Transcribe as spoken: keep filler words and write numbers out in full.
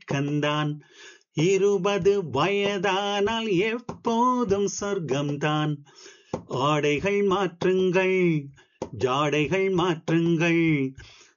பழக்கந்தான். இருபது வயதானால் எப்போதும் சொர்க்கம்தான். ஆடைகள் மாற்றுங்கள், ஜாடைகள் மாற்றுங்கள்,